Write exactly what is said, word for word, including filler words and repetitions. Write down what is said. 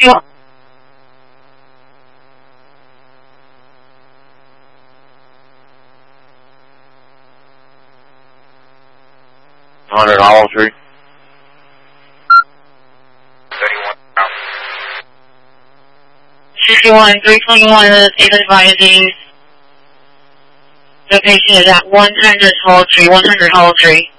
one hundred Hollow Tree. sixty-one, three twenty-one is advising the patient is at one hundred Hollow Tree, one hundred Hollow Tree.